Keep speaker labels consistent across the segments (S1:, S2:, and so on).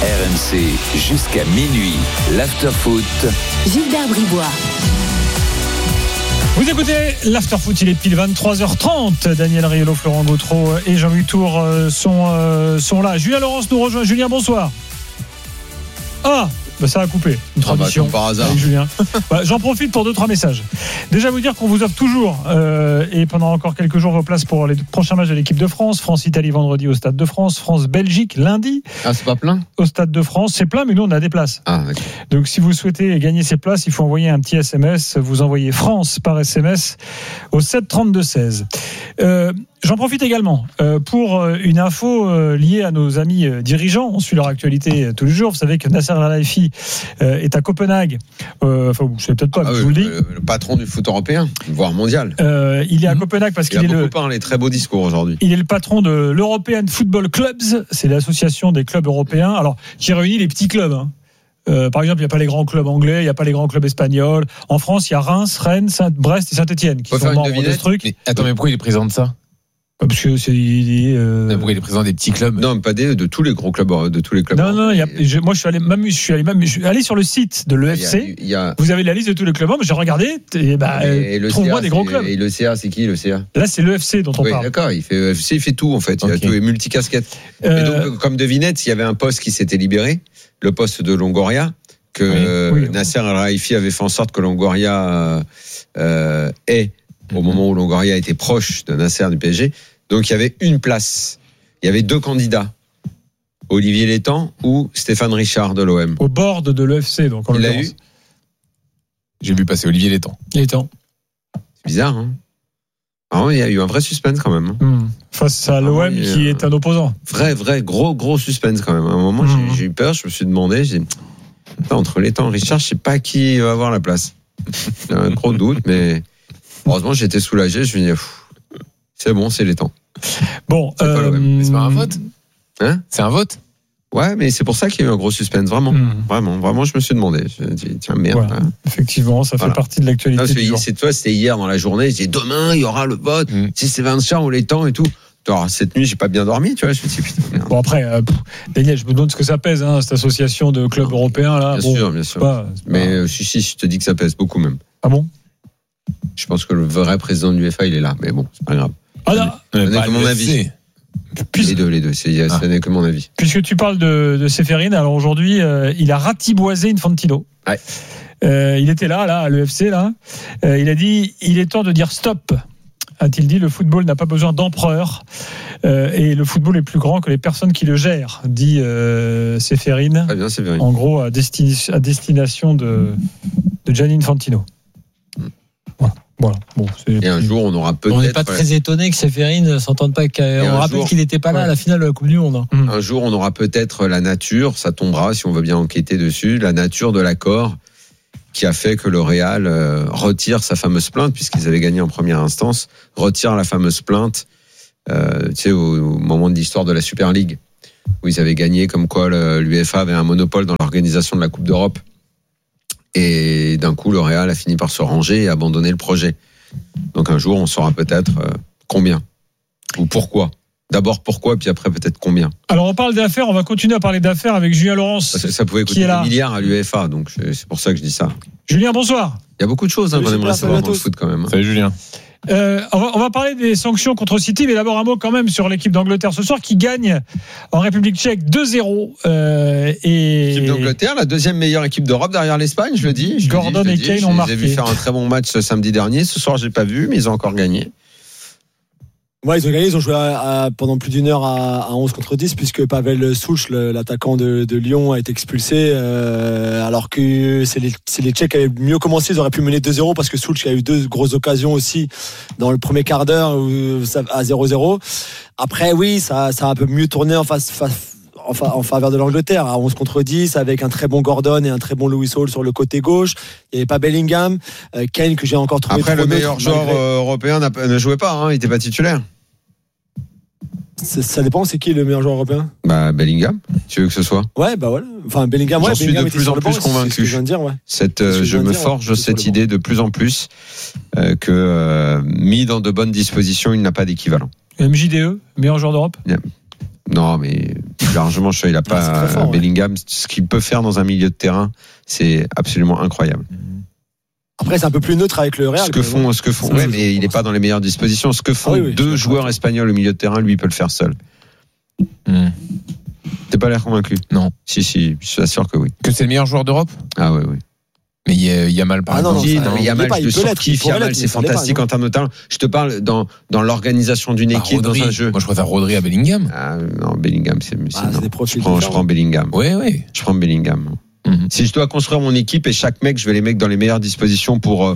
S1: RMC jusqu'à minuit. L'after-foot.
S2: Gilbert Bribois.
S3: Vous écoutez l'After-Foot, il est pile 23h30. Daniel Riolo, Florent Gautreau et Jean-Louis Tour sont là. Julien Laurence nous rejoint. Julien, bonsoir. Ça a coupé. Une tradition
S4: par hasard.
S3: avec Julien. J'en profite pour 2-3 messages. Déjà vous dire qu'on vous offre toujours et pendant encore quelques jours vos places pour les prochains matchs de l'équipe de France. France-Italie vendredi au Stade de France. France-Belgique lundi.
S4: Ah, c'est pas plein
S3: au Stade de France. C'est plein, mais nous on a des places.
S4: Ah, d'accord.
S3: Donc si vous souhaitez gagner ces places, il faut envoyer un petit SMS. Vous envoyez France par SMS au 732-16. J'en profite également pour une info liée à nos amis dirigeants. On suit leur actualité tous les jours. Vous savez que Nasser Al-Khelaifi est à Copenhague. Vous savez peut-être pas, mais je vous le dis.
S4: Le patron du foot européen, voire mondial.
S3: Il est à Copenhague parce qu'il
S4: a beaucoup parlé, très beau discours aujourd'hui.
S3: Il est le patron de l'European Football Clubs. C'est l'association des clubs européens. Alors, qui réunit les petits clubs. Par exemple, il n'y a pas les grands clubs anglais, il n'y a pas les grands clubs espagnols. En France, il y a Reims, Rennes, Brest et Saint-Etienne qui sont membres de ce truc.
S5: Mais attends, mais pourquoi il est président de ça ?
S3: Parce que
S5: pourquoi il est président des petits clubs ?
S4: Non, pas de tous les gros clubs, de tous les clubs.
S3: Non, moi je suis allé sur le site de l'EFC. Vous avez la liste de tous les clubs, mais j'ai regardé. Trouve-moi des gros clubs.
S4: Et le CA, c'est qui le CA ?
S3: Là, c'est l'EFC dont on parle.
S4: D'accord, il fait tout en fait. Il y a tout, multicasquettes. Et donc, comme devinette, il y avait un poste qui s'était libéré, le poste de Longoria, que Nasser Al-Khelaifi avait fait en sorte que Longoria ait au moment où Longoria était proche de Nasser du PSG. Donc il y avait une place. Il y avait 2 candidats. Olivier Létang ou Stéphane Richard de l'OM.
S3: Au bord de l'EFC, donc en l'occurrence.
S4: Eu.
S5: J'ai vu passer Olivier Létang.
S4: C'est bizarre, hein. Il y a eu un vrai suspense quand même.
S3: Face à l'OM qui est un opposant.
S4: Vrai, gros suspense quand même. À un moment, j'ai eu peur, je me suis demandé, entre Létang et Richard, je sais pas qui va avoir la place. J'ai un gros doute, mais heureusement, j'étais soulagé. Je me dis, c'est bon, c'est Létang.
S3: Bon,
S5: mais c'est pas un vote. C'est un vote.
S4: Ouais, mais c'est pour ça qu'il y a eu un gros suspense, vraiment. Vraiment, je me suis demandé. Je me dis, tiens, merde.
S3: Voilà. Effectivement, ça fait partie de l'actualité du jour.
S4: C'était hier dans la journée, je dis, demain, il y aura le vote, si c'est Vincent ou Létang et tout. Alors, cette nuit, j'ai pas bien dormi, tu vois, je me suis dit, putain, merde.
S3: Bon, après, Daniel, je me demande ce que ça pèse, cette association de clubs européens, là.
S4: Bien sûr. Mais si, je te dis que ça pèse beaucoup même.
S3: Ah bon?
S4: Je pense que le vrai président de l'UEFA, il est là, mais bon, c'est pas grave. Ce n'est que mon avis. Les deux, ce n'est que mon avis.
S3: Puisque tu parles de Séphérine, alors aujourd'hui, il a ratiboisé Infantino.
S4: Ouais.
S3: Il était là, à l'UFC, là. Il a dit, il est temps de dire stop. A-t-il dit, le football n'a pas besoin d'empereur et le football est plus grand que les personnes qui le gèrent, dit Séphérine.
S4: Très bien, Séphérine.
S3: En gros, à destination de Gianni Infantino. Voilà. Bon,
S4: et un jour, on aura peut-être.
S6: On n'est pas très étonné que Séphérine ne s'entende pas. On rappelle qu'il n'était pas là à la finale de la Coupe du Monde.
S4: Un jour, on aura peut-être la nature, ça tombera si on veut bien enquêter dessus, la nature de l'accord qui a fait que le Real retire sa fameuse plainte, puisqu'ils avaient gagné en première instance, retire la fameuse plainte au moment de l'histoire de la Super League, où ils avaient gagné, comme quoi l'UEFA avait un monopole dans l'organisation de la Coupe d'Europe. Et d'un coup, le Real a fini par se ranger et abandonner le projet. Donc un jour, on saura peut-être combien ou pourquoi. D'abord pourquoi, puis après peut-être combien.
S3: Alors on parle d'affaires, on va continuer à parler d'affaires avec Julien Laurence.
S4: Parce que ça pouvait coûter des milliards à l'UEFA, donc c'est pour ça que je dis ça.
S3: Julien, bonsoir.
S4: Il y a beaucoup de choses qu'on aimerait savoir dans le foot quand même.
S5: Salut Julien.
S3: On va parler des sanctions contre City, mais d'abord un mot quand même sur l'équipe d'Angleterre ce soir qui gagne en République tchèque 2-0.
S4: L'équipe d'Angleterre, la deuxième meilleure équipe d'Europe derrière l'Espagne, je le dis.
S3: Gordon et Kane ont marqué.
S4: J'ai vu faire un très bon match ce samedi dernier. Ce soir, j'ai pas vu, mais ils ont encore gagné.
S7: Ouais, ils ont gagné, ils ont joué pendant plus d'une heure à 11 contre 10 puisque Pavel Souch, l'attaquant de Lyon, a été expulsé alors que c'est les Tchèques qui avaient mieux commencé, ils auraient pu mener 2-0 parce que Souch a eu 2 grosses occasions aussi dans le premier quart d'heure à 0-0. Après oui, ça a un peu mieux tourné en faveur de l'Angleterre à 11 contre 10 avec un très bon Gordon et un très bon Lewis Hall sur le côté gauche. Il n'y avait pas Bellingham, Kane que j'ai encore trouvé.
S4: Après le meilleur joueur européen ne jouait pas, il n'était pas titulaire.
S7: Ça dépend, c'est qui le meilleur joueur européen ?
S4: Bellingham, tu veux que ce soit ?
S7: Ouais, voilà. Enfin, Bellingham,
S4: j'en suis de plus en plus convaincu. Je me forge cette idée de plus en plus que mis dans de bonnes dispositions, il n'a pas d'équivalent.
S3: MJDE, meilleur joueur d'Europe ?
S4: Non, mais plus largement, il n'a pas
S7: fort,
S4: Bellingham. Ce qu'il peut faire dans un milieu de terrain, c'est absolument incroyable.
S7: Après, c'est un peu plus neutre avec le Real.
S4: Ce que font, ouais, mais il n'est pas dans les meilleures dispositions. Ce que font deux joueurs espagnols au milieu de terrain, lui, il peut le faire seul. T'es pas l'air convaincu?
S5: Non.
S4: Si, je suis sûr que oui.
S5: Que c'est le meilleur joueur d'Europe?
S4: Ah oui.
S5: Mais Yamal, par exemple.
S4: Yamal, je surkiffe. Yamal, c'est fantastique en termes de talent. Je te parle dans l'organisation d'une équipe,
S5: Rodri,
S4: dans un jeu.
S5: Moi, je préfère Rodri à Bellingham.
S4: Ah non, Bellingham, c'est
S7: des profils
S4: je prends Bellingham.
S5: Oui.
S4: Je prends Bellingham. Si je dois construire mon équipe et chaque mec, je vais les mettre dans les meilleures dispositions pour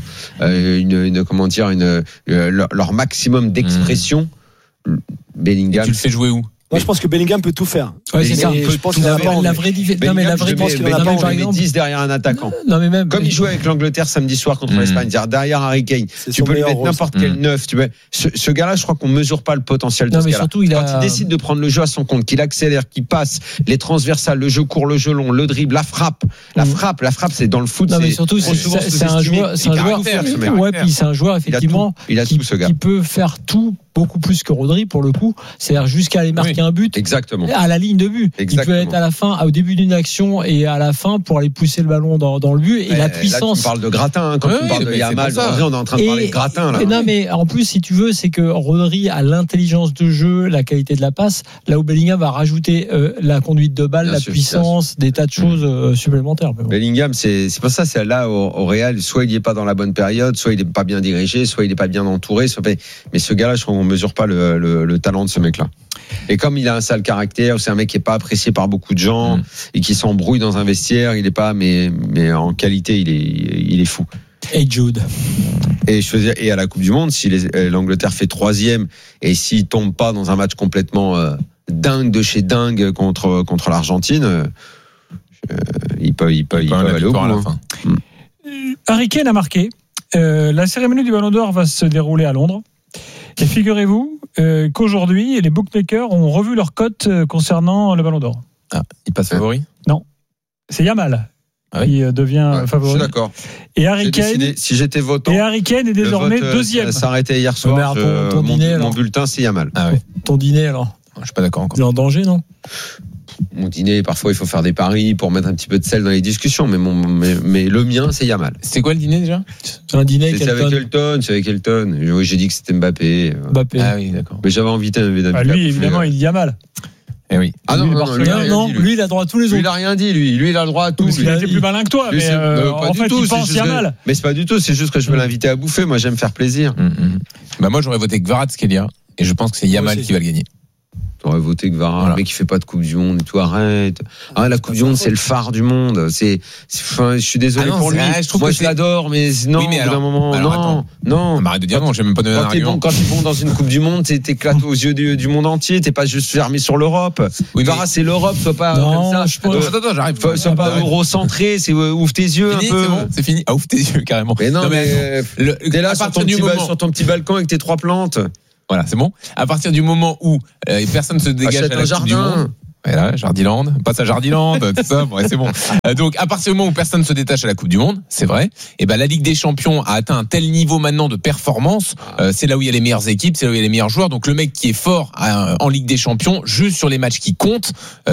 S4: leur maximum d'expression. Bellingham.
S5: Et tu le fais jouer où?
S7: Moi, je pense que Bellingham peut tout faire.
S6: Ouais, c'est ça.
S7: Je pense qu'il a
S6: la vraie différence. Non, mais la vraie
S7: pense qu'il a
S6: par
S4: par
S6: exemple,
S4: 10 derrière un attaquant.
S6: Non, mais même.
S4: Comme il jouait avec l'Angleterre samedi soir contre l'Espagne, derrière Harry Kane, tu peux lui mettre n'importe quel neuf. Tu vois, ce gars-là, je crois qu'on mesure pas le potentiel de ce gars-là. Quand il décide de prendre le jeu à son compte, qu'il accélère, qu'il passe les transversales, le jeu court, le jeu long, le dribble, la frappe, c'est dans le foot.
S6: Non, mais surtout, c'est un joueur. Ouais, puis c'est un joueur effectivement qui peut faire tout. Beaucoup plus que Rodri pour le coup, c'est-à-dire jusqu'à aller marquer un but.
S4: Exactement.
S6: À la ligne de but. Il peut être à la fin, au début d'une action et à la fin pour aller pousser le ballon dans le but et la puissance.
S4: Là, tu parles de gratin quand tu parles de Yamal. On est en train de parler de gratin là.
S6: Non mais en plus si tu veux, c'est que Rodri a l'intelligence de jeu, la qualité de la passe, là où Bellingham va rajouter la conduite de balle, la puissance, des tas de choses supplémentaires.
S4: Bellingham, c'est pas ça, c'est là au Real, soit il est pas dans la bonne période, soit il est pas bien dirigé, soit il est pas bien entouré, mais ce gars-là, je crois qu'on mesure pas le talent de ce mec-là. Et comme il a un sale caractère, c'est un mec qui est pas apprécié par beaucoup de gens et qui s'embrouille dans un vestiaire, il est pas, mais en qualité, il est fou.
S6: Et Jude.
S4: Et je faisais, et à la Coupe du Monde, si l'Angleterre fait 3e et s'il tombe pas dans un match complètement dingue de chez dingue contre l'Argentine, il peut aller au bout à la fin.
S3: Harry Kane a marqué. La cérémonie du Ballon d'Or va se dérouler à Londres. Et figurez-vous qu'aujourd'hui, les bookmakers ont revu leur cote concernant le Ballon d'Or.
S5: Ah, il passe favori?
S3: Non. C'est Yamal qui devient favori.
S4: Je suis d'accord.
S3: Et Harry Kane,
S4: si j'étais votant.
S3: Et Harry Kane est désormais deuxième.
S4: Ça s'arrêtait hier soir. Mon bulletin, c'est Yamal.
S5: Ah ouais.
S6: Ton dîner, alors?
S5: Je suis pas d'accord encore.
S6: Il est en danger, non?
S4: Mon dîner, parfois, il faut faire des paris pour mettre un petit peu de sel dans les discussions. Mais le mien, c'est Yamal.
S5: C'était quoi le dîner déjà?
S6: C'est un dîner
S4: avec Elton. C'est avec Elton. J'ai dit que c'était Mbappé.
S6: Ah
S5: oui, d'accord.
S4: Mais j'avais invité
S3: lui, évidemment, il dit Yamal.
S5: Eh oui.
S4: Ah non,
S6: lui, il a droit à tous les autres.
S4: Lui, il a rien dit, lui. Lui, il a le droit à tout.
S3: Parce qu'il a été plus malin que toi, mais en fait, il pense Yamal.
S4: Mais c'est pas du tout, c'est juste que je veux l'inviter à bouffer. Moi, j'aime faire plaisir.
S5: Bah, moi, j'aurais voté Kvaratskhelia. Et je pense que c'est Yamal qui va le gagner.
S4: T'aurais voté Kvara, le mec qui fait pas de Coupe du Monde et tout, arrête. La Coupe du Monde, c'est le phare du monde. Je suis désolé pour lui. Moi, je l'adore, mais non,
S5: oui, mais alors,
S4: d'un moment, non.
S5: Arrête de dire non, j'ai même pas donné un argument.
S4: Quand ils vont dans une Coupe du Monde, t'éclates aux yeux du monde entier, t'es pas juste fermé sur l'Europe. Kvara, c'est l'Europe, sois pas comme ça.
S5: Attends, j'arrive.
S4: Sois pas eurocentré, ouvre tes yeux un peu.
S5: C'est fini. Ouvre tes yeux, carrément.
S4: Mais non, mais t'es là sur ton petit balcon avec tes 3 plantes.
S5: Voilà, c'est bon. À partir du moment où personne se dégage à la Coupe du Monde. Voilà, Jardiland, passe à Jardiland, tout ça, bon, c'est bon. Donc, à partir du moment où personne se détache à la Coupe du Monde, c'est vrai, et ben la Ligue des Champions a atteint un tel niveau maintenant de performance, c'est là où il y a les meilleures équipes, c'est là où il y a les meilleurs joueurs. Donc, le mec qui est fort en Ligue des Champions, juste sur les matchs qui comptent,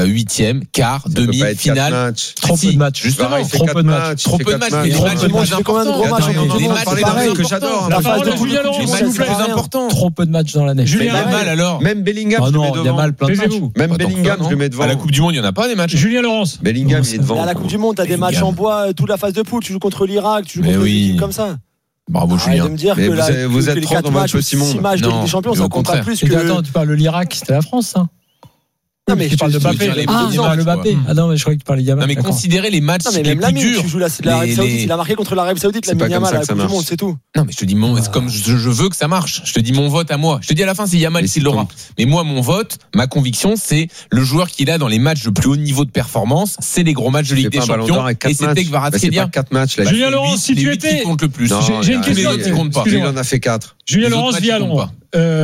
S5: 8e, quart, demi, finale.
S6: Trop peu de matchs,
S4: justement.
S6: Trop peu de matchs.
S5: Trop peu de matchs, mais les matchs les plus importants.
S4: Les matchs que j'adore.
S3: La phase de Julien Laurent, s'il vous plaît.
S6: Trop peu de matchs dans l'année.
S3: Julien
S5: Yamal, alors.
S4: Même Bellingham, je le mets devant.
S6: Yamal, plein de matchs.
S4: Même Bellingham, je le mets devant.
S5: À la Coupe du Monde, il n'y en a pas des matchs.
S3: Julien Laurence.
S4: Bellingham, il est devant.
S7: À la Coupe du Monde, t'as des matchs en bois, toute la phase de poule, tu joues contre l'Irak, tu joues contre des équipes comme ça.
S5: Bravo, Julien.
S7: De me dire que
S4: vous êtes trop dans votre petit monde.
S7: 6 matchs de Ligue des Champions, ça compte pas plus que.
S6: Attends, tu parles de l'Irak, c'était la France, ça?
S7: Non, mais
S6: tu parles de Mbappé. Le Mbappé. Ah non, mais je croyais que tu parlais de Yamal.
S5: Non, mais considérez les matchs les plus durs.
S7: Tu joues l'Arabie Saoudite, il a marqué contre l'Arabie Saoudite, la Yamal à la Coupe du Monde, c'est tout.
S5: Non, mais je te dis comme je veux que ça marche. Je te dis mon vote à moi. Je te dis à la fin, c'est Yamal qui l'aura. Mais moi, mon vote, ma conviction, c'est le joueur qu'il a dans les matchs de plus haut niveau de performance, c'est les gros matchs de Ligue des Champions. Et c'était Kvaratskhelia.
S4: 4 matchs.
S3: Julien Laurent, si tu étais.
S5: Qui compte le plus.
S3: J'ai une question.
S5: Il compte pas.
S4: Il en a fait 4.
S3: Julien Laurent vit à Londres.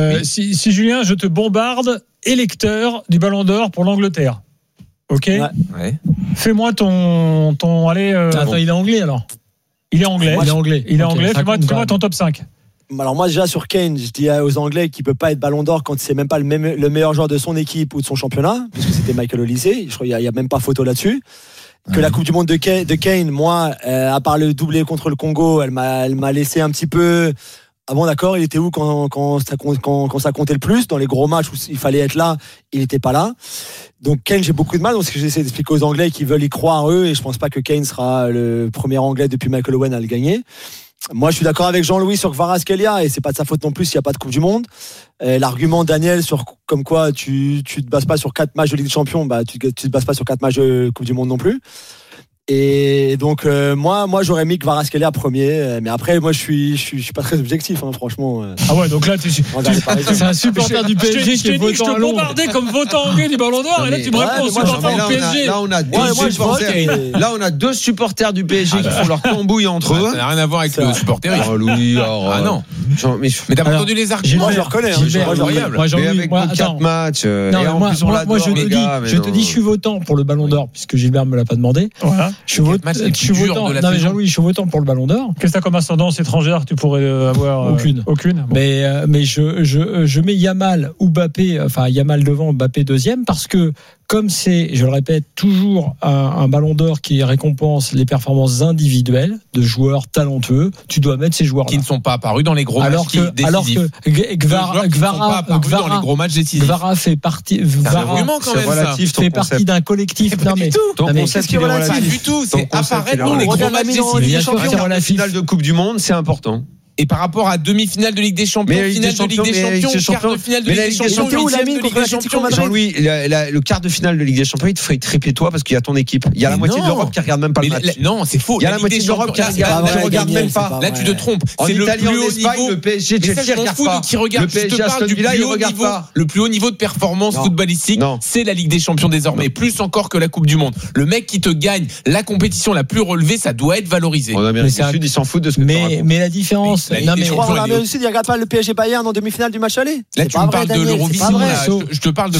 S3: Si Julien, je te bombarde, électeur du Ballon d'Or pour l'Angleterre. Ok.
S5: Ouais.
S3: Fais-moi ton allez.
S6: Attends, il est anglais alors.
S3: Il est anglais.
S6: Il est anglais.
S3: Il est anglais. Fais-moi ton top 5.
S7: Alors moi déjà sur Kane, je dis aux Anglais qu'il peut pas être Ballon d'Or quand c'est même pas le meilleur joueur de son équipe ou de son championnat, puisque c'était Michael Olise. Je crois qu'il y a même pas photo là-dessus. Que la Coupe du Monde de Kane, moi, à part le doublé contre le Congo, elle m'a laissé un petit peu. Ah bon, d'accord, il était où quand ça comptait le plus? Dans les gros matchs où il fallait être là, il n'était pas là. Donc Kane, j'ai beaucoup de mal. Donc ce que j'essaie d'expliquer aux Anglais qui veulent y croire eux, et je pense pas que Kane sera le premier Anglais depuis Michael Owen à le gagner. Moi, je suis d'accord avec Jean-Louis sur Kvaratskhelia, et c'est pas de sa faute non plus s'il n'y a pas de Coupe du Monde. L'argument Daniel sur comme quoi tu te bases pas sur 4 matchs de Ligue des Champions, bah tu te bases pas sur 4 matchs de Coupe du Monde non plus. Et donc moi j'aurais mis Kvaratskhelia premier, mais après moi je suis pas très objectif, hein, franchement.
S3: Ah ouais, donc là
S6: c'est un supporter du PSG qui est votant à Londres.
S3: Je te bombardais comme votant anglais du Ballon d'Or, et là tu me réponds supporter du PSG.
S4: Là on a deux supporters du PSG qui font leur tambouille entre eux.
S5: Ça n'a rien à voir avec le supporter.
S4: Louis,
S5: ah non. Mais t'as pas entendu les arguments?
S7: Moi je le reconnais.
S4: Mais avec 4 matchs.
S6: Moi je te dis je suis votant pour le Ballon d'Or puisque Gilbert me l'a pas demandé.
S3: Voilà.
S6: Je suis votant. Non mais Jean-Louis, je suis votant pour le Ballon d'Or.
S3: Qu'est-ce que t'as comme ascendance étrangère que tu pourrais avoir?
S6: Aucune.
S3: Bon.
S6: Mais je mets Yamal ou Mbappé, enfin Yamal devant, Mbappé deuxième, parce que comme c'est, je le répète, toujours un Ballon d'Or qui récompense les performances individuelles de joueurs talentueux, tu dois mettre ces joueurs-là
S5: qui ne sont pas apparus dans les gros matchs décisifs.
S6: Alors que Gvara
S5: dans les gros matchs décisifs.
S6: Gvara fait partie. Fait partie d'un collectif.
S4: Non mais ton concept, il est relatif.
S5: Pas du tout. C'est apparaître dans les gros matchs décisifs.
S4: La finale de Coupe du Monde, c'est important.
S5: Et par rapport à demi-finale de Ligue des Champions, finale de Ligue des Champions, quart de finale de Ligue des Champions, huitième de Ligue des Champions.
S4: Jean-Louis, le quart de finale de Ligue des Champions, il te ferait tripper toi parce qu'il y a ton équipe. Il y a la moitié de l'Europe qui regarde même pas le match.
S5: Non, c'est faux.
S4: Il y a la moitié de l'Europe qui regarde même pas.
S5: Là, tu te trompes.
S4: En Italie, en Espagne, le PSG, Chelsea regarde pas.
S5: Le PSG, Aston Villa, il regarde pas. Le plus haut niveau de performance footballistique, c'est la Ligue des Champions désormais, plus encore que la Coupe du Monde. Le mec qui te gagne la compétition la plus relevée, ça doit être valorisé.
S4: En Amérique du Sud, ils s'en foutent de ce que tu racontes.
S6: Mais la différence,
S7: mais aussi, il regarde pas le PSG Bayern en demi-finale du match aller.
S5: Là, tu me parles de l'Eurovision. Je te parle de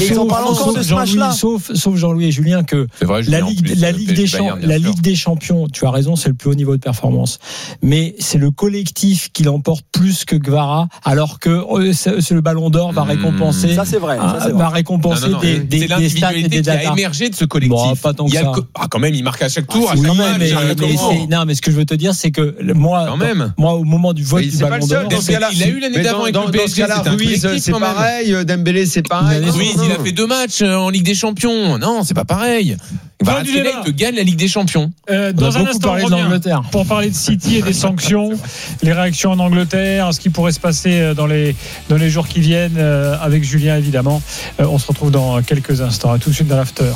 S6: sauf Jean-Louis et Julien que la Ligue des Champions, tu as raison, c'est le plus haut niveau de performance. Mais c'est le collectif qui l'emporte plus que Gvara, alors que c'est le Ballon d'Or va récompenser.
S7: Ça c'est vrai.
S6: Va récompenser des stats et des datas.
S5: Qui a émergé de ce collectif.
S6: Pas tant que ça.
S5: Quand même, il marque à chaque tour.
S6: Non, mais ce que je veux te dire, c'est que moi, au moment du vote du Ballon d'Or.
S5: Il a eu l'année d'avant avec le PSG.
S4: Ruiz, c'est pareil. Dembélé, c'est pareil.
S5: Ruiz, il a fait 2 matchs en Ligue des Champions. Non, c'est pas pareil. Kvaratskhelia, il te gagne la Ligue des Champions.
S3: Dans un instant, on revient pour parler de City et des sanctions, les réactions en Angleterre, ce qui pourrait se passer dans les jours qui viennent, avec Julien évidemment. On se retrouve dans quelques instants. À tout de suite dans l'after.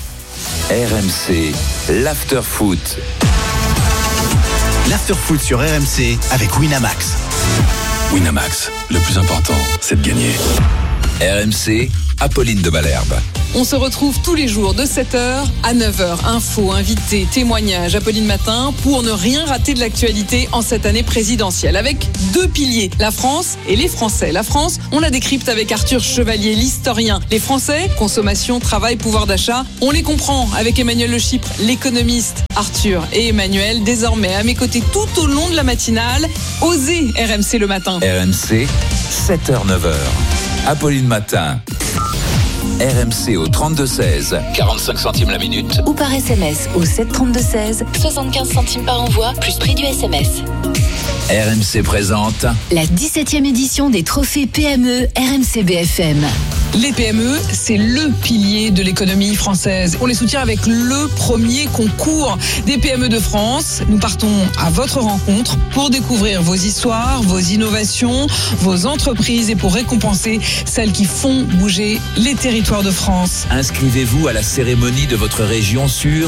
S1: RMC, l'after foot.
S2: L'after foot sur RMC avec Winamax. Winamax, le plus important, c'est de gagner.
S1: RMC, Apolline de Malherbe.
S8: On se retrouve tous les jours de 7h à 9h. Infos, invités, témoignages, Apolline Matin, pour ne rien rater de l'actualité en cette année présidentielle. Avec 2 piliers, la France et les Français. La France, on la décrypte avec Arthur Chevalier, l'historien. Les Français, consommation, travail, pouvoir d'achat, on les comprend avec Emmanuel Le Chypre, l'économiste. Arthur et Emmanuel, désormais à mes côtés tout au long de la matinale. Osez RMC le matin.
S1: RMC, 7h-9h. Apolline Matin. RMC au 32-16, 45 centimes la minute.
S9: Ou par SMS au 732-16, 75 centimes par envoi, plus prix du SMS.
S1: RMC présente
S9: la 17e édition des trophées PME RMC BFM.
S8: Les PME, c'est le pilier de l'économie française. On les soutient avec le premier concours des PME de France. Nous partons à votre rencontre pour découvrir vos histoires, vos innovations, vos entreprises et pour récompenser celles qui font bouger les territoires de France.
S1: Inscrivez-vous à la cérémonie de votre région sur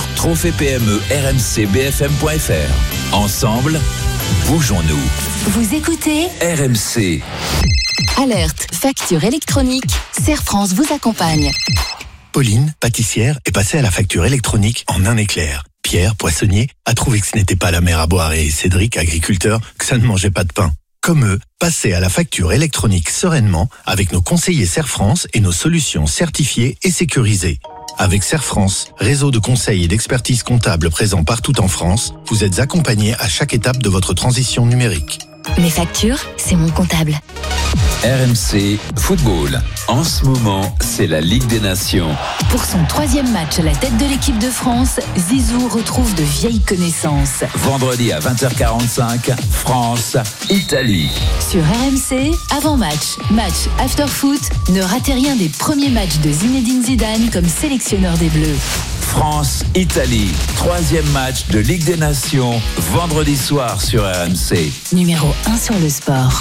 S1: trophée-PME-RMC-BFM.fr. Ensemble, bougeons-nous.
S9: Vous écoutez
S1: RMC.
S9: Alerte, facture électronique, Serre France vous accompagne.
S2: Pauline, pâtissière, est passée à la facture électronique en un éclair. Pierre, poissonnier, a trouvé que ce n'était pas la mer à boire et Cédric, agriculteur, que ça ne mangeait pas de pain. Comme eux, passez à la facture électronique sereinement avec nos conseillers Serre France et nos solutions certifiées et sécurisées. Avec Serre France, réseau de conseils et d'expertise comptable présent partout en France, vous êtes accompagnés à chaque étape de votre transition numérique.
S9: Mes factures, c'est mon comptable.
S1: RMC Football. En ce moment, c'est la Ligue des Nations.
S9: Pour son 3e match à la tête de l'équipe de France, Zizou retrouve de vieilles connaissances.
S1: Vendredi à 20h45, France-Italie.
S9: Sur RMC, avant-match, match after-foot, ne ratez rien des premiers matchs de Zinedine Zidane comme sélectionneur des Bleus.
S1: France-Italie, 3e match de Ligue des Nations, vendredi soir sur RMC.
S9: Numéro 1 sur le sport.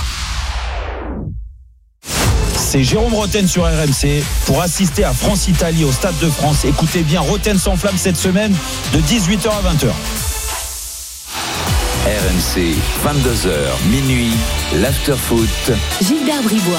S10: C'est Jérôme Roten sur RMC pour assister à France-Italie au Stade de France. Écoutez bien, Roten s'enflamme cette semaine de 18h à 20h.
S1: RMC, 22h, minuit, l'after-foot.
S9: Gilbert Bribois.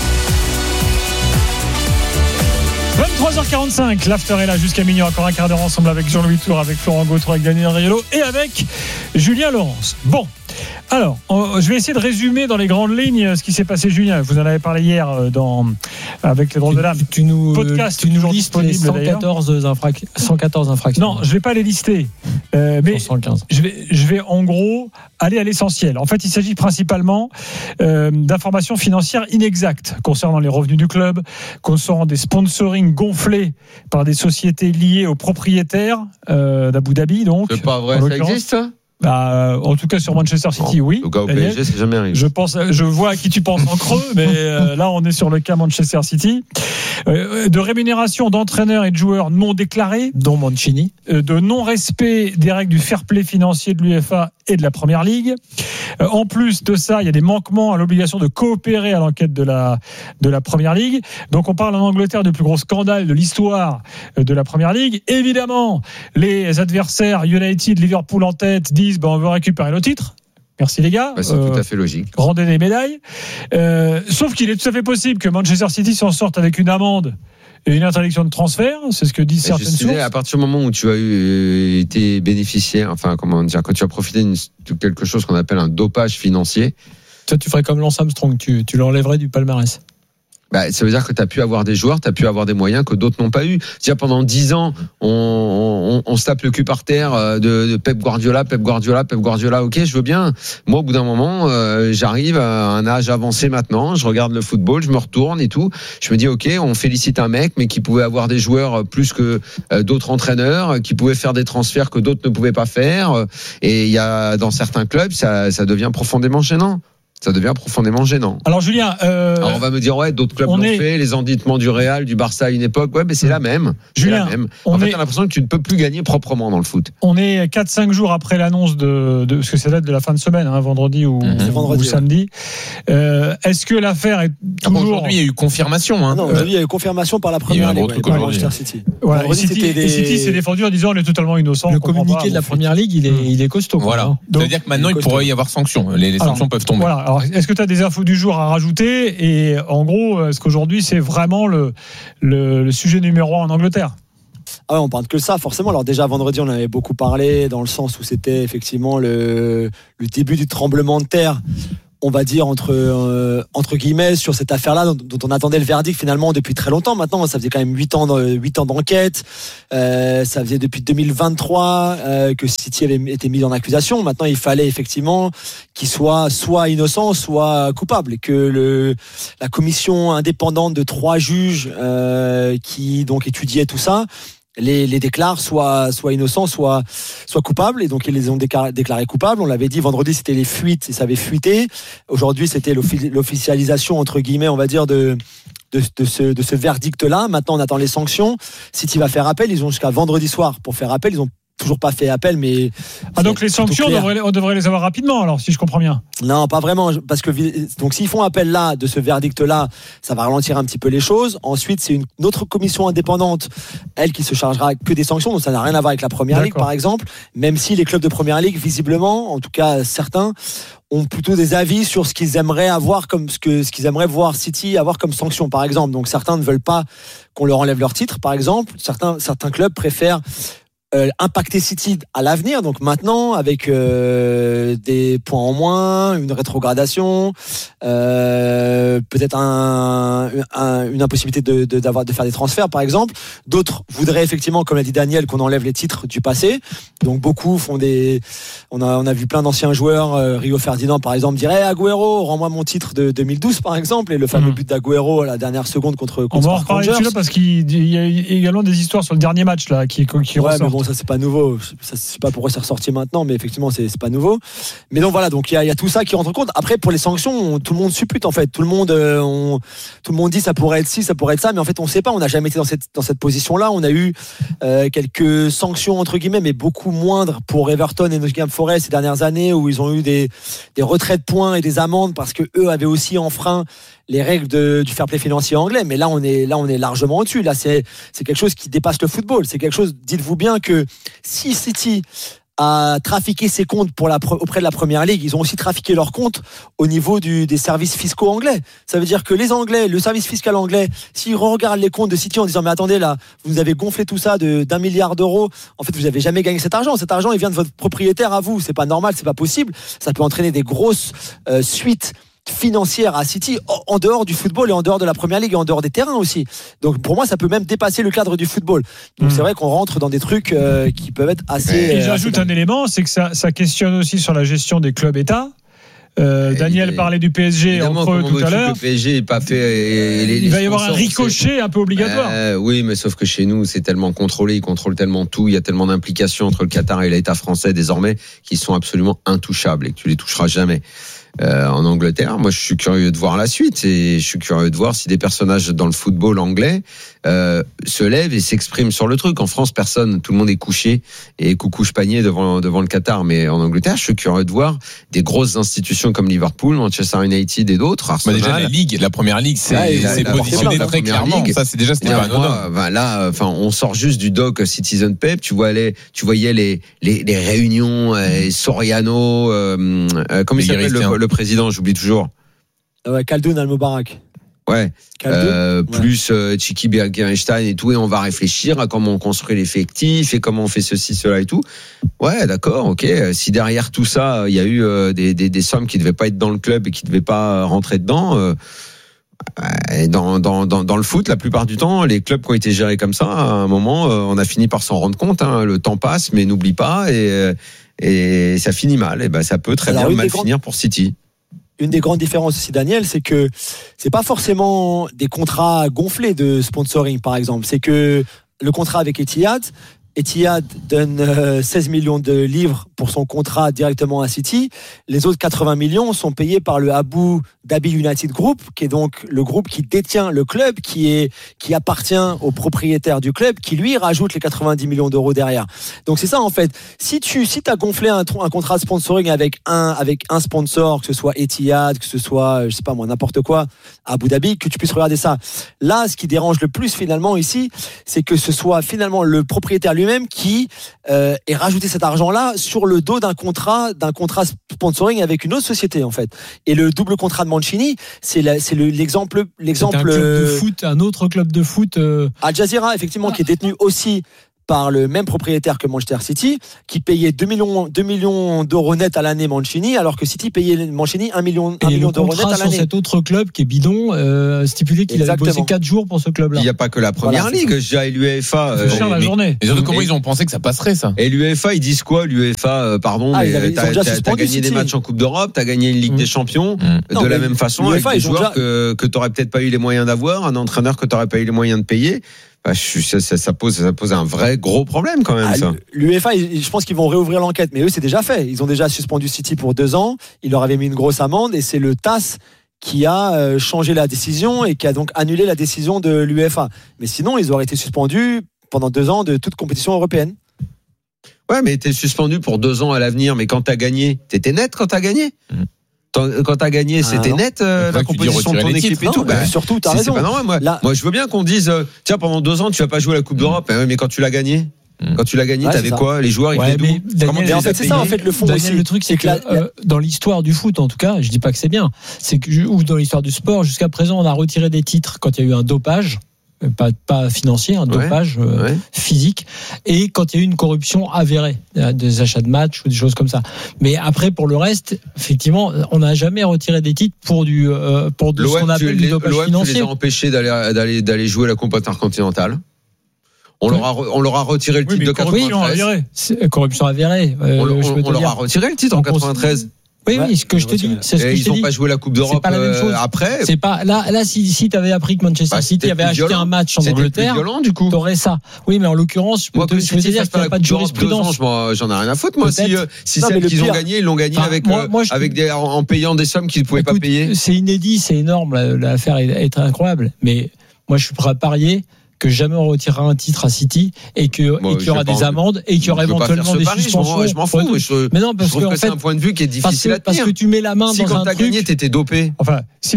S3: 23h45, l'after est là jusqu'à minuit, encore un quart d'heure ensemble avec Jean-Louis Tour, avec Florent Gautreau, avec Daniel Riolo et avec Julien Laurence. Bon, alors, je vais essayer de résumer dans les grandes lignes ce qui s'est passé, Julien. Vous en avez parlé hier avec les drôles de l'âme.
S6: Tu nous
S3: listes les
S6: 114 infractions.
S3: Non, je ne vais pas les lister. Mais
S6: 115.
S3: je vais en gros aller à l'essentiel. En fait, il s'agit principalement d'informations financières inexactes concernant les revenus du club, concernant des sponsorings gonflés par des sociétés liées aux propriétaires d'Abu Dhabi. Donc,
S4: c'est pas vrai, ça existe ça ?
S3: En tout cas sur Manchester City, oui.
S4: Au cas au PSG, c'est jamais arrivé.
S3: Je vois à qui tu penses en creux, mais là on est sur le cas Manchester City. De rémunération d'entraîneurs et de joueurs non déclarés,
S6: dont Mancini.
S3: De non-respect des règles du fair play financier de l'UEFA et de la Première Ligue. En plus de ça, il y a des manquements à l'obligation de coopérer à l'enquête de la Première Ligue. Donc on parle en Angleterre du plus gros scandale de l'histoire de la Première Ligue. Évidemment, les adversaires United, Liverpool en tête disent on veut récupérer le titre. Merci les gars.
S4: C'est tout à fait logique.
S3: Rendez des médailles. Sauf qu'il est tout à fait possible que Manchester City s'en sorte avec une amende et une interdiction de transfert. C'est ce que disent certaines sources.
S4: À partir du moment où tu as été bénéficiaire, quand tu as profité de quelque chose qu'on appelle un dopage financier.
S6: Toi, tu ferais comme Lance Armstrong, tu l'enlèverais du palmarès.
S4: Ça veut dire que tu as pu avoir des joueurs, tu as pu avoir des moyens que d'autres n'ont pas eu. Déjà pendant 10 ans, on se tape le cul par terre de Pep Guardiola, ok, je veux bien. Moi, au bout d'un moment, j'arrive à un âge avancé maintenant, je regarde le football, je me retourne et tout. Je me dis, ok, on félicite un mec, mais qui pouvait avoir des joueurs plus que d'autres entraîneurs, qui pouvaient faire des transferts que d'autres ne pouvaient pas faire. Et il y a dans certains clubs, ça devient profondément gênant. Alors Julien,
S3: alors
S4: on va me dire d'autres clubs l'ont fait, les endettements du Real, du Barça à une époque, mais c'est la même.
S3: Julien,
S4: En fait, t'as l'impression que tu ne peux plus gagner proprement dans le foot.
S3: On est 4-5 jours après l'annonce de ce que c'est date de la fin de semaine, vendredi ou samedi. Est-ce que l'affaire est toujours...
S5: Aujourd'hui, il y a eu confirmation.
S7: Non, aujourd'hui, il y a eu confirmation par la Première Ligue, par Manchester City.
S3: Voilà, et City s'est défendu en disant on est totalement innocent.
S6: Le communiqué de la Première Ligue, il est costaud.
S5: Voilà. C'est-à-dire que maintenant, il pourrait y avoir sanctions. Les sanctions peuvent tomber.
S3: Voilà. Alors, est-ce que tu as des infos du jour à rajouter ? Et en gros, est-ce qu'aujourd'hui, c'est vraiment le sujet numéro 1 en Angleterre ?
S7: On parle que ça, forcément. Alors déjà, vendredi, on avait beaucoup parlé dans le sens où c'était effectivement le début du tremblement de terre, on va dire, entre guillemets, sur cette affaire-là, dont on attendait le verdict finalement depuis très longtemps. Maintenant, ça faisait quand même 8 ans d'enquête. Ça faisait depuis 2023 que City avait été mis en accusation. Maintenant, il fallait effectivement qu'il soit innocent, soit coupable. Et que la commission indépendante de 3 juges qui donc étudiait tout ça, les déclarent soit innocents, soit coupables, et donc ils les ont déclarés coupables. On l'avait dit vendredi, c'était les fuites et ça avait fuité. Aujourd'hui, c'était l'officialisation entre guillemets, on va dire de ce verdict-là. Maintenant, on attend les sanctions. City va faire appel. Ils ont jusqu'à vendredi soir pour faire appel. Ils ont toujours pas fait appel, mais
S3: donc les sanctions, on devrait les avoir rapidement, alors, si je comprends bien.
S7: Non, pas vraiment, parce que donc s'ils font appel là de ce verdict là, ça va ralentir un petit peu les choses. Ensuite, c'est une autre commission indépendante, elle, qui se chargera que des sanctions, donc ça n'a rien à voir avec la Première Ligue, par exemple, même si les clubs de Première Ligue, visiblement, en tout cas certains, ont plutôt des avis sur ce qu'ils aimeraient avoir comme ce qu'ils aimeraient voir City avoir comme sanction, par exemple. Donc certains ne veulent pas qu'on leur enlève leur titre, par exemple. Certains clubs préfèrent impacter City à l'avenir. Donc maintenant, avec des points en moins, une rétrogradation, peut-être une impossibilité de faire des transferts, par exemple. D'autres voudraient effectivement, comme l'a dit Daniel, qu'on enlève les titres du passé. Donc beaucoup font on a vu plein d'anciens joueurs, Rio Ferdinand par exemple, dirait Agüero, rends-moi mon titre de 2012 par exemple, et le fameux but d'Agüero à la dernière seconde contre
S3: on va en reparler dessus là parce qu'il y a également des histoires sur le dernier match là qui ressortent.
S7: Mais bon, ça c'est pas nouveau. Ça, je sais pas pourquoi c'est ressorti maintenant, mais effectivement c'est pas nouveau. Mais donc voilà, donc il y a tout ça qui rentre en compte. Après pour les sanctions, tout le monde suppute en fait. Tout le monde dit ça pourrait être ci, ça pourrait être ça, mais en fait on sait pas. On n'a jamais été dans cette position-là. On a eu quelques sanctions entre guillemets, mais beaucoup moindres pour Everton et Nottingham Forest ces dernières années, où ils ont eu des retraits de points et des amendes parce que eux avaient aussi enfreint les règles du fair play financier anglais. Mais là on est largement au-dessus. Là c'est quelque chose qui dépasse le football. C'est quelque chose. Dites-vous bien que si City a trafiqué ses comptes auprès de la Première Ligue, ils ont aussi trafiqué leurs comptes au niveau des services fiscaux anglais. Ça veut dire que les Anglais, le service fiscal anglais, s'ils regardent les comptes de City en disant mais attendez là, vous avez gonflé tout ça d'1 milliard d'euros, en fait vous n'avez jamais gagné cet argent il vient de votre propriétaire à vous, c'est pas normal, c'est pas possible, ça peut entraîner des grosses suites financière à City en dehors du football et en dehors de la Première Ligue et en dehors des terrains aussi. Donc pour moi ça peut même dépasser le cadre du football. Donc c'est vrai qu'on rentre dans des trucs qui peuvent être assez...
S3: Et j'ajoute un élément, c'est que ça questionne aussi sur la gestion des clubs États. Daniel parlait du PSG entre eux tout à l'heure.
S4: Le PSG n'est pas fait.
S3: Il va y avoir un ricochet un peu obligatoire.
S4: Oui, mais sauf que chez nous, c'est tellement contrôlé, ils contrôlent tellement tout. Il y a tellement d'implications entre le Qatar et l'État français désormais qui sont absolument intouchables et que tu les toucheras jamais. En Angleterre, moi je suis curieux de voir la suite et je suis curieux de voir si des personnages dans le football anglais se lèvent et s'expriment sur le truc. En France, personne, tout le monde est couché et coucouche panier devant le Qatar, mais en Angleterre, je suis curieux de voir des grosses institutions comme Liverpool, Manchester United et d'autres. Arsenal.
S5: Déjà la Première Ligue, c'est positionné très clairement. Ça, c'était pas anodin.
S4: Là, on sort juste du doc Citizen Pep. Tu voyais les réunions Soriano, comment il s'appelle le président, j'oublie toujours.
S7: Khaldoun Al-Mubarak.
S4: Ouais. Plus Tchiki Bergenstein et tout, et on va réfléchir à comment on construit l'effectif et comment on fait ceci, cela et tout. Ouais, d'accord, ok. Si derrière tout ça, il y a eu des sommes qui devaient pas être dans le club et qui devaient pas rentrer dedans. Dans le foot, la plupart du temps, les clubs qui ont été gérés comme ça, à un moment, on a fini par s'en rendre compte. Le temps passe, mais n'oublie pas, et ça finit mal. Et ça peut très bien mal finir pour City.
S7: Une des grandes différences aussi, Daniel, c'est que c'est pas forcément des contrats gonflés de sponsoring, par exemple. C'est que le contrat avec Etihad donne 16 millions de livres pour son contrat directement à City. Les autres 80 millions sont payés par le Abu Dhabi United Group, qui est donc le groupe qui détient le club, qui appartient au propriétaire du club, qui lui rajoute les 90 millions d'euros derrière. Donc c'est ça en fait. Si t'as gonflé un contrat de sponsoring avec un sponsor, que ce soit Etihad, que ce soit, je sais pas moi, n'importe quoi, Abu Dhabi, que tu puisses regarder ça. Là, ce qui dérange le plus finalement ici, c'est que ce soit finalement le propriétaire lui-même qui ait rajouté cet argent-là sur le dos d'un contrat sponsoring avec une autre société en fait. Et le double contrat de Mancini, c'est l'exemple.
S6: C'est un club de foot, un autre club de foot.
S7: Al Jazeera, effectivement, qui est détenu aussi par le même propriétaire que Manchester City, qui payait 2 millions d'euros net à l'année Mancini, alors que City payait Mancini 1 million d'euros net à l'année.
S6: Sur cet autre club qui est bidon, stipulé qu'il avait bossé 4 jours pour ce club-là.
S4: Il n'y a pas que la première ligue, déjà, et l'UEFA.
S3: La journée.
S5: Et surtout, comment ils ont pensé que ça passerait, ça?
S4: Et l'UEFA, ils disent quoi? L'UEFA, pardon, t'as gagné des matchs en Coupe d'Europe, t'as gagné une Ligue des Champions, de la même façon, avec des joueurs que t'aurais peut-être pas eu les moyens d'avoir, un entraîneur que t'aurais pas eu les moyens de payer. Ça pose un vrai gros problème quand même. Ça.
S7: L'UEFA, je pense qu'ils vont réouvrir l'enquête, mais eux c'est déjà fait. Ils ont déjà suspendu City pour 2 ans. Ils leur avaient mis une grosse amende et c'est le TAS qui a changé la décision et qui a donc annulé la décision de l'UEFA. Mais sinon, ils auraient été suspendus pendant 2 ans de toute compétition européenne.
S4: Ouais, mais t'es suspendu pour 2 ans à l'avenir. Mais quand t'as gagné, t'étais net quand t'as gagné. Quand t'as gagné, c'était net la composition de ton équipe et tout.
S7: Surtout, t'as raison.
S4: C'est pas normal. Moi, je veux bien qu'on dise, tiens, pendant 2 ans, tu vas pas jouer à la Coupe d'Europe. Mais quand tu l'as gagné, t'avais quoi? Les joueurs, ils faisaient d'où?
S7: En fait, c'est ça, en fait, le fond aussi.
S6: Le truc, c'est que dans l'histoire du foot, en tout cas, je dis pas que c'est bien, ou dans l'histoire du sport, jusqu'à présent, on a retiré des titres quand il y a eu un dopage. pas financier, un dopage physique, et quand il y a eu une corruption avérée, des achats de matchs ou des choses comme ça. Mais après, pour le reste, effectivement, on n'a jamais retiré des titres pour ce qu'on appelle du dopage financier.
S4: Tu les as empêchés d'aller jouer la Coupe intercontinentale. On leur a retiré le titre de 93.
S6: Corruption avérée.
S4: On leur a retiré le titre en 93.
S6: Oui, ce que je te dis.
S4: Ils n'ont pas joué la Coupe d'Europe après.
S6: C'est pas là. Si tu avais appris que Manchester City avait acheté un match en Angleterre, tu aurais ça. Oui, mais en l'occurrence, je peux te dire qu'il n'y a pas de jurisprudence.
S4: J'en ai rien à foutre. Moi, si celles qu'ils ont gagné, ils l'ont gagné en payant des sommes qu'ils ne pouvaient pas payer.
S6: C'est inédit, c'est énorme. L'affaire est incroyable. Mais moi, je suis prêt à parier que jamais on retirera un titre à City et qu'il y aura des amendes et qu'il y aura éventuellement des suspensions.
S4: Je m'en fous.
S6: Mais non, parce que
S4: c'est un point de vue qui est difficile à tenir.
S6: Parce que tu mets la main dans un truc.
S4: Si quand t'as gagné, t'étais dopé.
S3: Enfin, c'est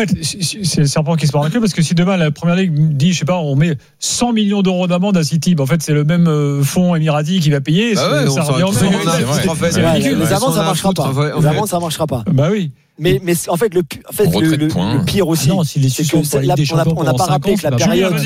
S3: le serpent qui se mord la queue, parce que si demain la Première Ligue dit, je sais pas, on met 100 millions d'euros d'amende à City, en fait c'est le même fonds émirati qui va payer. Ça revient au même.
S7: C'est ridicule. Les amendes, ça marchera pas. Les amendes, ça marchera pas.
S3: Bah oui.
S7: Mais en fait, le pire aussi, c'est qu'on n'a pas rappelé que la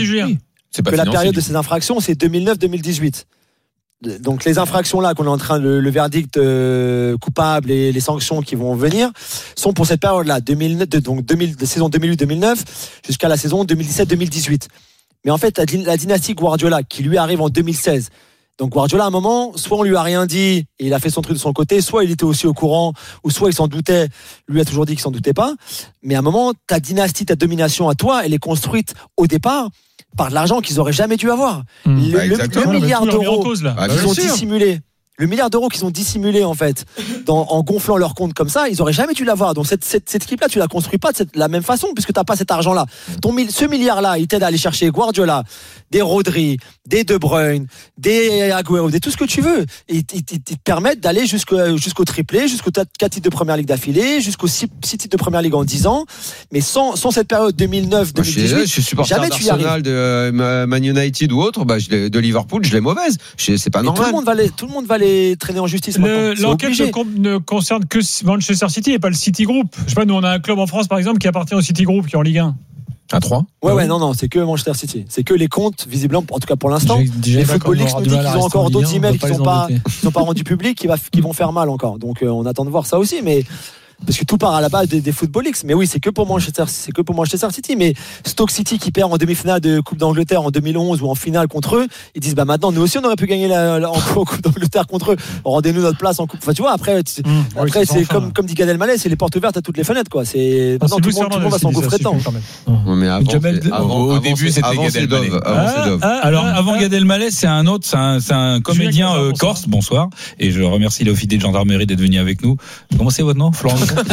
S7: période de ces infractions, c'est 2009-2018. Donc les infractions là qu'on est en train le verdict coupable et les sanctions qui vont venir sont pour cette période là, de saison 2008-2009 jusqu'à la saison 2017-2018. Mais en fait la dynastie Guardiola qui lui arrive en 2016. Donc Guardiola à un moment, soit on lui a rien dit et il a fait son truc de son côté, soit il était aussi au courant, ou soit il s'en doutait, lui a toujours dit qu'il s'en doutait pas. Mais à un moment, ta dynastie, ta domination à toi, elle est construite au départ par de l'argent qu'ils auraient jamais dû avoir. Le milliard d'euros qu'ils ont dissimulé. Le milliard d'euros qu'ils ont dissimulé en fait, en gonflant leur compte comme ça, ils auraient jamais dû l'avoir. Donc cette équipe-là, tu la construis pas de la même façon puisque t'as pas cet argent-là. Ce milliard-là, il t'aide à aller chercher Guardiola, des Rodri, des De Bruyne, des Agüero, tout ce que tu veux. Et ils te permettent d'aller jusqu'au triplé, jusqu'aux 4 titres de Première Ligue d'affilée, jusqu'aux 6 titres de Première Ligue en 10 ans. Mais sans cette période 2009-2018,
S4: je suis supporter d'Arsenal, de Man United ou autre, de Liverpool, je l'ai mauvaise. C'est pas normal.
S7: Tout le monde va les traîner en justice.
S3: L'enquête ne concerne que Manchester City et pas le City Group. Je sais pas, nous on a un club en France par exemple qui appartient au City Group qui est en Ligue 1.
S5: À 3
S7: non, c'est que Manchester City. C'est que les comptes, visiblement, en tout cas pour l'instant. Les Football Leaks nous disent qu'ils ont encore d'autres emails qu'ils n'ont pas rendus publics qui vont faire mal encore. Donc on attend de voir ça aussi. Mais parce que tout part à la base des Football Leaks. Mais oui, c'est que pour Manchester City. Mais Stoke City qui perd en demi-finale de Coupe d'Angleterre en 2011 ou en finale contre eux, ils disent maintenant nous aussi on aurait pu gagner en Coupe d'Angleterre contre eux. Rendez-nous notre place en Coupe. Enfin tu vois après c'est comme dit Gad Elmaleh, c'est les portes ouvertes à toutes les fenêtres quoi. C'est maintenant tout le monde va s'engouffrer dedans.
S4: Mais
S5: au début c'était Gad Elmaleh.
S10: Alors avant Gad Elmaleh, c'est un autre, c'est un comédien corse. Bonsoir et je remercie l'officier de gendarmerie d'être venu avec nous. Comment c'est votre nom, Florent?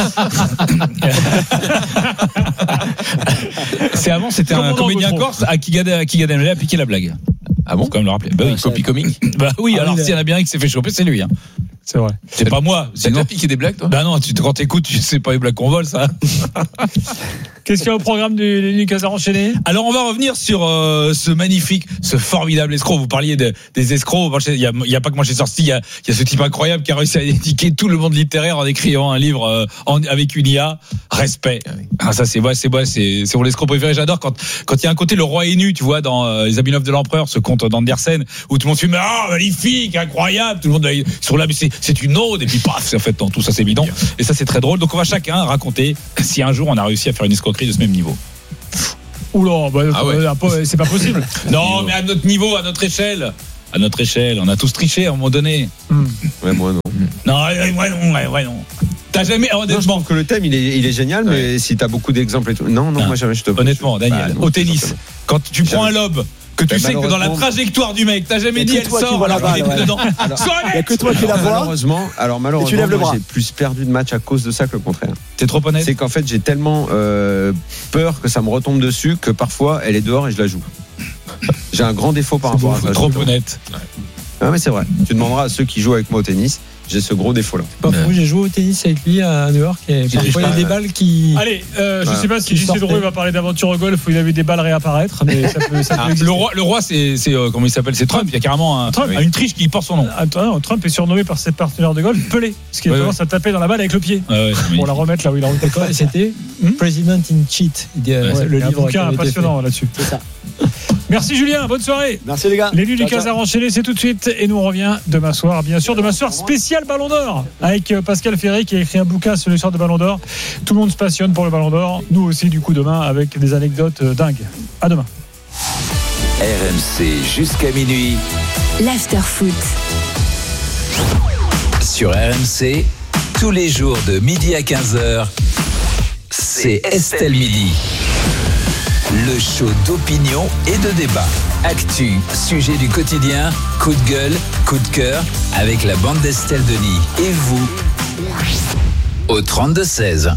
S10: C'était un comédien corse à qui Gad Elmaleh a piqué la blague. Ah bon, quand même le rappeler. Bah oui, copie comique. Bah oui, alors s'il y en a bien un qui s'est fait choper, c'est lui.
S3: C'est vrai.
S10: C'est pas moi.
S5: T'as déjà piqué des blagues, toi?
S10: Bah non, quand t'écoutes, tu sais pas les blagues qu'on vole, ça.
S3: Qu'est-ce qu'il y a au programme du Nicolas enchaîné?
S10: Alors, on va revenir sur ce formidable escroc. Vous parliez des escrocs. Il y a pas que Manchester City. Il y a ce type incroyable qui a réussi à éduquer tout le monde littéraire en écrivant un livre avec une IA. Respect. Ah, ça, c'est mon escroc préféré. J'adore quand il y a un côté le roi est nu, tu vois, dans Les Habits Neufs de l'Empereur, ce conte d'Andersen, où tout le monde se dit, magnifique, incroyable. Tout le monde sur là, c'est une ode, et puis paf, en fait, tout ça c'est évident. Et ça c'est très drôle. Donc on va chacun raconter si un jour on a réussi à faire une escroquerie de ce même niveau.
S3: Oula, c'est pas possible.
S10: Non, mais à notre niveau, à notre échelle, on a tous triché à un moment donné.
S4: Ouais, moi non.
S10: Non. T'as jamais, honnêtement.
S4: Je pense que le thème il est génial, mais si t'as beaucoup d'exemples et tout. Non, moi jamais je te.
S10: Honnêtement, Daniel, au tennis, quand tu prends un lob, que tu sais que dans la trajectoire du mec, t'as jamais dit elle sort alors qu'il est dedans.
S7: Il n'y a que toi qui la vois.
S4: Malheureusement, j'ai plus perdu de match à cause de ça que le contraire.
S10: T'es trop honnête.
S4: C'est qu'en fait, j'ai tellement peur que ça me retombe dessus que parfois elle est dehors et je la joue. J'ai un grand défaut par rapport à ça.
S10: Trop honnête.
S4: Ah mais c'est vrai. Tu demanderas à ceux qui jouent avec moi au tennis. j'ai ce gros défaut là.
S6: J'ai joué au tennis avec lui à New York et parfois il y a des balles qui.
S3: Allez, je sais pas si JC Drouet va parler d'aventure au golf où il a vu des balles réapparaître, mais ça peut
S10: le roi, c'est comment il s'appelle, c'est Trump. Il y a carrément une triche qui porte son nom.
S3: Trump est surnommé par ses partenaires de golf Pelé, parce qu'il a tendance à taper dans la balle avec le pied pour la remettre là où il a rentré.
S6: C'était President in Cheat, le livre
S3: qui a été passionnant là-dessus.
S6: C'est ça.
S3: Merci Julien, bonne soirée.
S7: Merci les gars.
S3: L'élu du Casar enchaîné, c'est tout de suite. Et nous on revient demain soir, bien sûr, demain soir spécial Ballon d'Or avec Pascal Ferry qui a écrit un bouquin sur l'histoire de Ballon d'Or. Tout le monde se passionne pour le Ballon d'Or. Nous aussi du coup demain avec des anecdotes dingues. À demain.
S1: RMC jusqu'à minuit.
S9: L'after-foot.
S1: Sur RMC, tous les jours de midi à 15h, c'est Estelle Midi. Le show d'opinion et de débat. Actu, sujet du quotidien, coup de gueule, coup de cœur, avec la bande d'Estelle Denis. Et vous, au 32-16.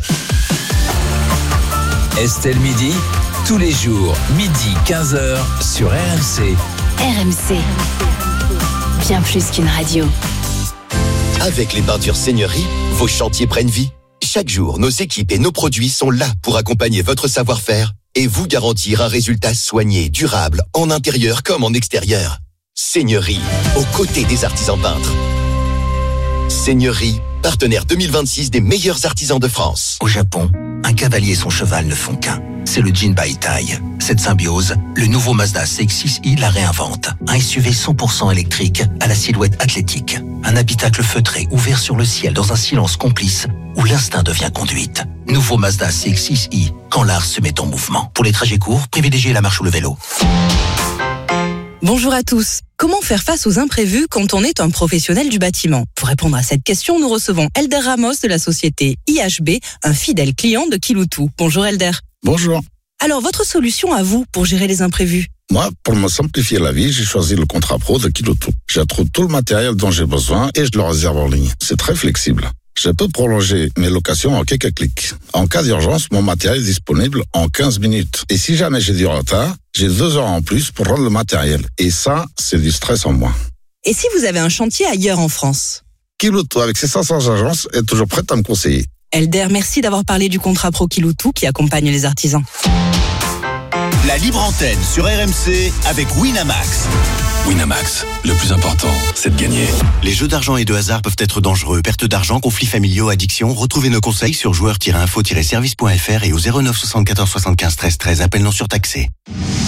S1: Estelle Midi, tous les jours, midi 15h, sur RMC.
S9: RMC. Bien plus qu'une radio.
S11: Avec les peintures Seigneurie, vos chantiers prennent vie. Chaque jour, nos équipes et nos produits sont là pour accompagner votre savoir-faire et vous garantir un résultat soigné, durable, en intérieur comme en extérieur. Seigneurie, aux côtés des artisans peintres. Seigneurie, partenaire 2026 des meilleurs artisans de France.
S12: Au Japon, un cavalier et son cheval ne font qu'un. C'est le Jin Baitai. Cette symbiose, le nouveau Mazda CX-6i la réinvente. Un SUV 100% électrique à la silhouette athlétique. Un habitacle feutré ouvert sur le ciel dans un silence complice où l'instinct devient conduite. Nouveau Mazda CX-6i, quand l'art se met en mouvement. Pour les trajets courts, privilégiez la marche ou le vélo.
S13: Bonjour à tous. Comment faire face aux imprévus quand on est un professionnel du bâtiment? Pour répondre à cette question, nous recevons Elder Ramos de la société IHB, un fidèle client de Kiloutou. Bonjour Elder.
S14: Bonjour.
S13: Alors, votre solution à vous pour gérer les imprévus?
S14: Moi, pour me simplifier la vie, j'ai choisi le contrat pro de Kiloutou. Je trouve tout le matériel dont j'ai besoin et je le réserve en ligne. C'est très flexible. Je peux prolonger mes locations en quelques clics. En cas d'urgence, mon matériel est disponible en 15 minutes. Et si jamais j'ai du retard, j'ai 2 heures en plus pour rendre le matériel. Et ça, c'est du stress en moins.
S13: Et si vous avez un chantier ailleurs en France?
S14: Kiloutou, avec ses 500 agences, est toujours prête à me conseiller.
S13: Elder, merci d'avoir parlé du contrat pro Kiloutou qui accompagne les artisans.
S11: La libre antenne sur RMC avec Winamax.
S15: Winamax, le plus important, c'est de gagner.
S11: Les jeux d'argent et de hasard peuvent être dangereux. Perte d'argent, conflits familiaux, addiction. Retrouvez nos conseils sur joueurs-info-service.fr et au 09 74 75 13 13. Appel non surtaxé.